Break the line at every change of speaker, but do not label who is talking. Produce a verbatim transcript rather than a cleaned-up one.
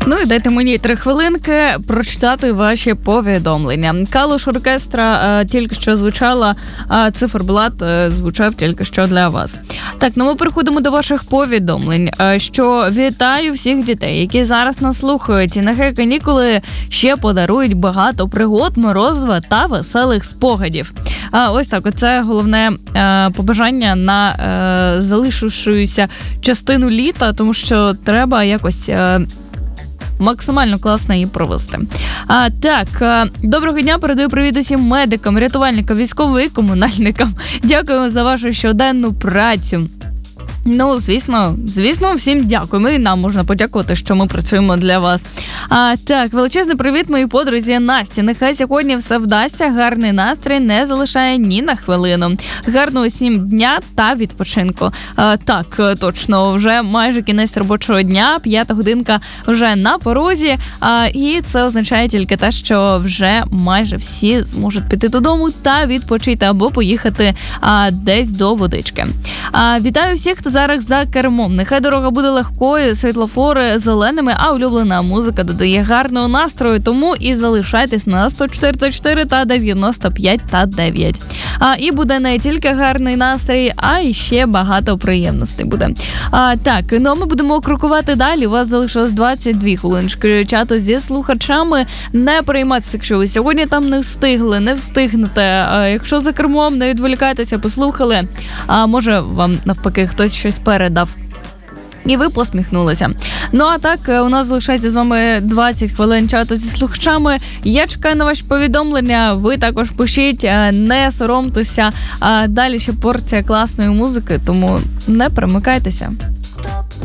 Ну і дайте мені три хвилинки прочитати ваші повідомлення. Калуш оркестра а, тільки що звучала, а циферблат а, звучав тільки що для вас. Так, ну ми переходимо до ваших повідомлень, а, що вітаю всіх дітей, які зараз нас слухають, і нехай канікули ще подарують багато пригод, морозива та веселих спогадів. А, ось так, оце головне а, побажання на а, залишившуюся частину літа, тому що треба якось а, максимально класно її провести. А, так, а, доброго дня, передаю привіт усім медикам, рятувальникам, військовим і комунальникам. Дякуємо за вашу щоденну працю. Ну, звісно, звісно, всім дякуємо. І нам можна подякувати, що ми працюємо для вас. А, так, величезний привіт моїй подрузі Насті. Нехай сьогодні все вдасться, гарний настрій не залишає ні на хвилину. Гарного всім дня та відпочинку. А, так, точно, вже майже кінець робочого дня, п'ята годинка вже на порозі. А, і це означає тільки те, що вже майже всі зможуть піти додому та відпочити або поїхати а, десь до водички. А, вітаю всіх, хто зараз за кермом. Нехай дорога буде легкою, світлофори зеленими, а улюблена музика додає гарного настрою, тому і залишайтесь на сто чотири чотири та дев'яносто п'ять та дев'ять. А, і буде не тільки гарний настрій, а й ще багато приємностей буде. А, так, ну а ми будемо крокувати далі. У вас залишилось двадцять дві хвилиночки чату зі слухачами. Не переймайтеся, якщо ви сьогодні там не встигли, не встигнете. А, якщо за кермом, не відволікайтеся, послухали. А може вам навпаки хтось щось передав. І ви посміхнулися. Ну а так, у нас залишається з вами двадцять хвилин чату зі слухачами. Я чекаю на ваші повідомлення, ви також пишіть, не соромтеся. Далі ще порція класної музики, тому не перемикайтеся.